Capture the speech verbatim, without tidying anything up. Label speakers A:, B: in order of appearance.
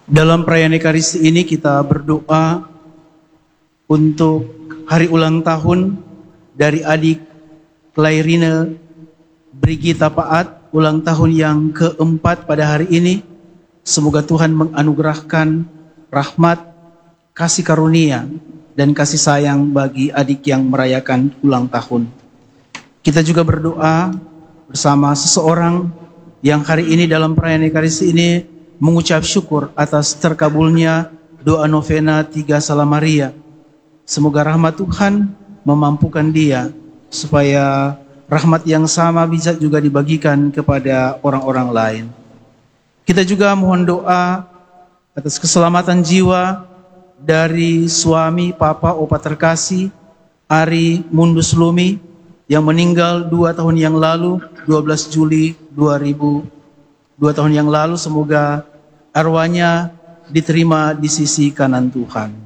A: Dalam perayaan Ekaristi ini kita berdoa untuk hari ulang tahun dari adik Clairina Brigita Paat, ulang tahun yang keempat pada hari ini. Semoga Tuhan menganugerahkan rahmat, kasih karunia, dan kasih sayang bagi adik yang merayakan ulang tahun. Kita juga berdoa bersama seseorang yang hari ini dalam perayaan Ekaristi ini mengucap syukur atas terkabulnya doa novena Tiga Salam Maria. Semoga rahmat Tuhan memampukan dia supaya rahmat yang sama bisa juga dibagikan kepada orang-orang lain. Kita juga mohon doa atas keselamatan jiwa dari suami Papa Opa terkasih Ari Mundus Lumi yang meninggal dua tahun yang lalu, dua belas Juli dua ribu dua tahun yang lalu. Semoga arwahnya diterima di sisi kanan Tuhan.